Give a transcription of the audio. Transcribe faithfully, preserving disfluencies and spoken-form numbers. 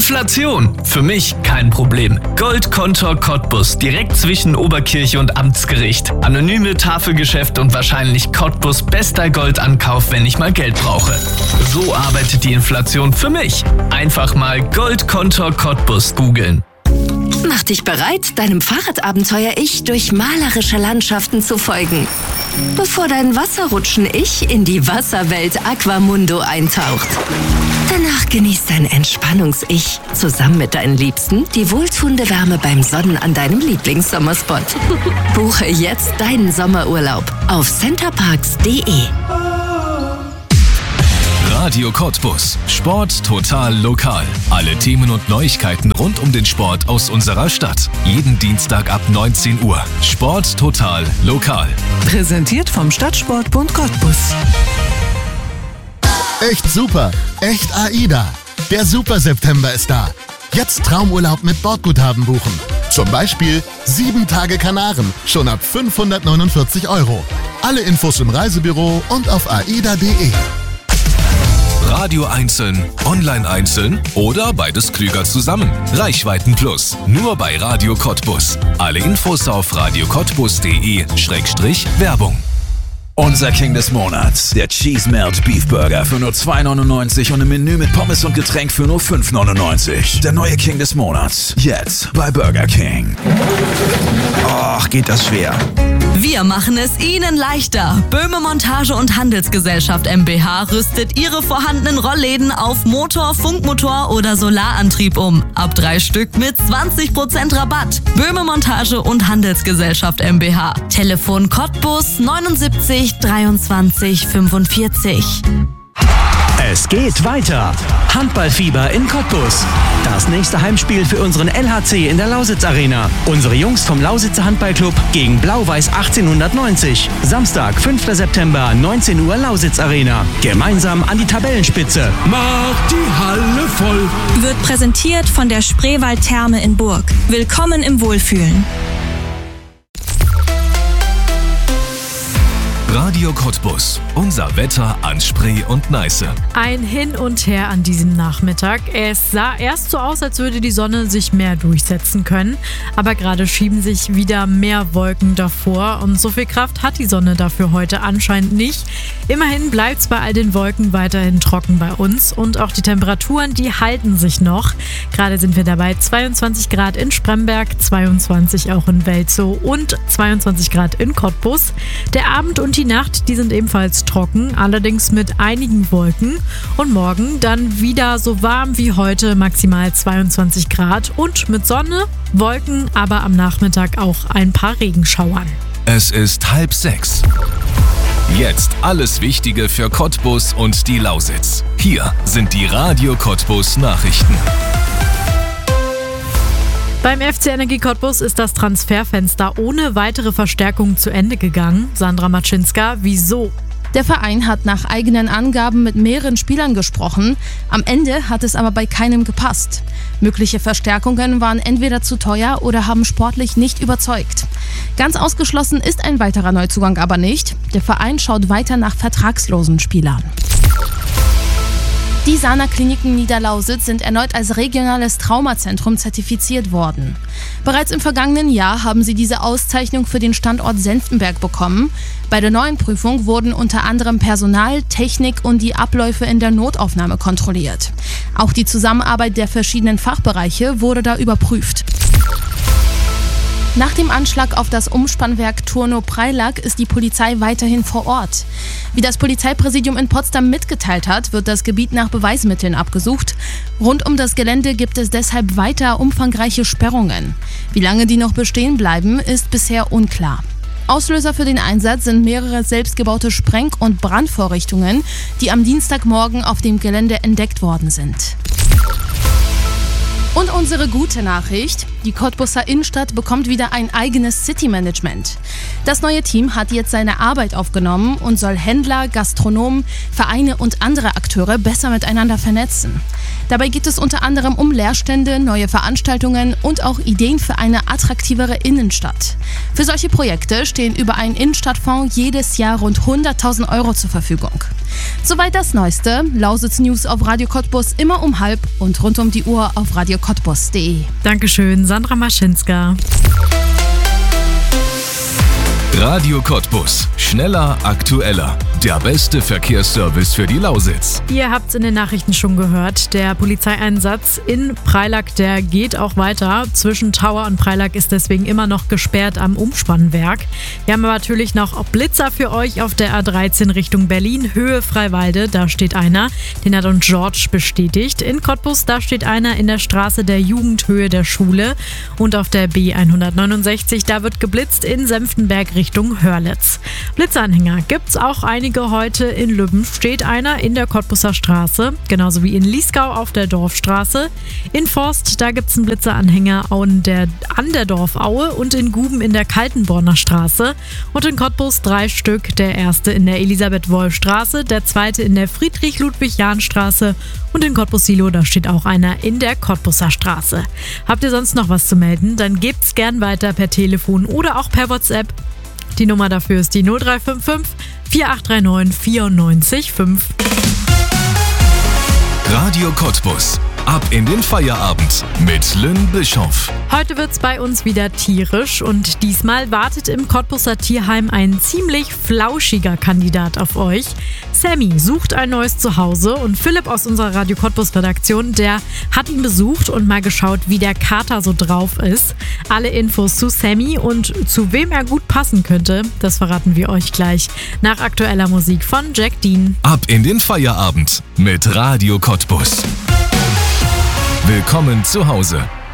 Inflation. Für mich kein Problem. Goldkontor Cottbus, direkt zwischen Oberkirche und Amtsgericht. Anonyme Tafelgeschäft und wahrscheinlich Cottbus bester Goldankauf, wenn ich mal Geld brauche. So arbeitet die Inflation für mich. Einfach mal Goldkontor Cottbus googeln. Mach dich bereit, deinem Fahrradabenteuer-Ich durch malerische Landschaften zu folgen. Bevor dein Wasserrutschen-Ich in die Wasserwelt Aquamundo eintaucht. Danach genießt dein Entspannungs-Ich zusammen mit deinen Liebsten die wohltuende Wärme beim Sonnen an deinem Lieblingssommerspot. Buche jetzt deinen Sommerurlaub auf centerparks punkt de. Radio Cottbus. Sport total lokal. Alle Themen und Neuigkeiten rund um den Sport aus unserer Stadt. Jeden Dienstag ab neunzehn Uhr. Sport total lokal. Präsentiert vom Stadtsportbund Cottbus. Echt super. Echt AIDA. Der Super September ist da. Jetzt Traumurlaub mit Bordguthaben buchen. Zum Beispiel sieben Tage Kanaren. Schon ab fünfhundertneunundvierzig Euro. Alle Infos im Reisebüro und auf aida punkt de. Radio einzeln, online einzeln oder beides klüger zusammen. Reichweiten Plus, nur bei Radio Cottbus. Alle Infos auf radio cottbus punkt de Schrägstrich Werbung. Unser King des Monats, der Cheese Melt Beef Burger für nur zwei neunundneunzig und ein Menü mit Pommes und Getränk für nur fünf neunundneunzig. Der neue King des Monats, jetzt bei Burger King. Och, geht das schwer. Wir machen es Ihnen leichter. Böhme Montage und Handelsgesellschaft MbH rüstet Ihre vorhandenen Rollläden auf Motor, Funkmotor oder Solarantrieb um. Ab drei Stück mit zwanzig Prozent Rabatt. Böhme Montage und Handelsgesellschaft MbH. Telefon Cottbus neunundsiebzig dreiundzwanzig fünfundvierzig. Es geht weiter. Handballfieber in Cottbus. Das nächste Heimspiel für unseren L H C in der Lausitz Arena. Unsere Jungs vom Lausitzer Handballclub gegen Blau-Weiß achtzehnhundertneunzig. Samstag, fünfter September, neunzehn Uhr Lausitz Arena. Gemeinsam an die Tabellenspitze. Macht die Halle voll. Wird präsentiert von der Spreewald Therme in Burg. Willkommen im Wohlfühlen. Radio Cottbus. Unser Wetter an Spree und Neiße. Ein Hin und Her an diesem Nachmittag. Es sah erst so aus, als würde die Sonne sich mehr durchsetzen können. Aber gerade schieben sich wieder mehr Wolken davor. Und so viel Kraft hat die Sonne dafür heute anscheinend nicht. Immerhin bleibt es bei all den Wolken weiterhin trocken bei uns. Und auch die Temperaturen, die halten sich noch. Gerade sind wir dabei zweiundzwanzig Grad in Spremberg, zweiundzwanzig auch in Welzow und zweiundzwanzig Grad in Cottbus. Der Abend und die Nacht, die sind ebenfalls trocken, allerdings mit einigen Wolken. Und morgen dann wieder so warm wie heute, maximal zweiundzwanzig Grad und mit Sonne, Wolken, aber am Nachmittag auch ein paar Regenschauern. Es ist halb sechs. Jetzt alles Wichtige für Cottbus und die Lausitz. Hier sind die Radio Cottbus Nachrichten. Beim F C Energie Cottbus ist das Transferfenster ohne weitere Verstärkung zu Ende gegangen. Sandra Matschinska, wieso? Der Verein hat nach eigenen Angaben mit mehreren Spielern gesprochen. Am Ende hat es aber bei keinem gepasst. Mögliche Verstärkungen waren entweder zu teuer oder haben sportlich nicht überzeugt. Ganz ausgeschlossen ist ein weiterer Neuzugang aber nicht. Der Verein schaut weiter nach vertragslosen Spielern. Die Sana-Kliniken Niederlausitz sind erneut als regionales Traumazentrum zertifiziert worden. Bereits im vergangenen Jahr haben sie diese Auszeichnung für den Standort Senftenberg bekommen. Bei der neuen Prüfung wurden unter anderem Personal, Technik und die Abläufe in der Notaufnahme kontrolliert. Auch die Zusammenarbeit der verschiedenen Fachbereiche wurde da überprüft. Nach dem Anschlag auf das Umspannwerk Turnow-Preilack ist die Polizei weiterhin vor Ort. Wie das Polizeipräsidium in Potsdam mitgeteilt hat, wird das Gebiet nach Beweismitteln abgesucht. Rund um das Gelände gibt es deshalb weiter umfangreiche Sperrungen. Wie lange die noch bestehen bleiben, ist bisher unklar. Auslöser für den Einsatz sind mehrere selbstgebaute Spreng- und Brandvorrichtungen, die am Dienstagmorgen auf dem Gelände entdeckt worden sind. Und unsere gute Nachricht, die Cottbuser Innenstadt bekommt wieder ein eigenes City-Management. Das neue Team hat jetzt seine Arbeit aufgenommen und soll Händler, Gastronomen, Vereine und andere Akteure besser miteinander vernetzen. Dabei geht es unter anderem um Lehrstände, neue Veranstaltungen und auch Ideen für eine attraktivere Innenstadt. Für solche Projekte stehen über einen Innenstadtfonds jedes Jahr rund hunderttausend Euro zur Verfügung. Soweit das Neueste. Lausitz News auf Radio Cottbus immer um halb und rund um die Uhr auf radio cottbus punkt de. Dankeschön, Sandra Maschinska. Radio Cottbus. Schneller, aktueller. Der beste Verkehrsservice für die Lausitz. Ihr habt es in den Nachrichten schon gehört. Der Polizeieinsatz in Preilack, der geht auch weiter. Zwischen Tauer und Preilack ist deswegen immer noch gesperrt am Umspannwerk. Wir haben aber natürlich noch Blitzer für euch auf der A dreizehn Richtung Berlin, Höhe Freiwalde. Da steht einer. Den hat uns George bestätigt. In Cottbus, da steht einer in der Straße der Jugend, Höhe der Schule. Und auf der B hundertneunundsechzig, da wird geblitzt in Senftenberg Richtung Hörlitz. Blitzanhänger gibt's auch einige heute. In Lübben steht einer in der Cottbuser Straße, genauso wie in Liesgau auf der Dorfstraße. In Forst, da gibt's einen Blitzeranhänger an der, an der Dorfaue und in Guben in der Kaltenborner Straße. Und in Cottbus drei Stück, der erste in der Elisabeth-Wolf-Straße, der zweite in der Friedrich-Ludwig-Jahn-Straße und in Cottbus-Silo, da steht auch einer in der Cottbuser Straße. Habt ihr sonst noch was zu melden? Dann gebt's gern weiter per Telefon oder auch per WhatsApp. Die Nummer dafür ist die null drei fünf fünf, vier acht drei neun, vier neun fünf. Radio Cottbus. Ab in den Feierabend mit Lynn Bischoff. Heute wird's bei uns wieder tierisch und diesmal wartet im Cottbuser Tierheim ein ziemlich flauschiger Kandidat auf euch. Sammy sucht ein neues Zuhause und Philipp aus unserer Radio Cottbus Redaktion, der hat ihn besucht und mal geschaut, wie der Kater so drauf ist. Alle Infos zu Sammy und zu wem er gut passen könnte, das verraten wir euch gleich nach aktueller Musik von Jack Dean. Ab in den Feierabend mit Radio Cottbus. Willkommen zu Hause.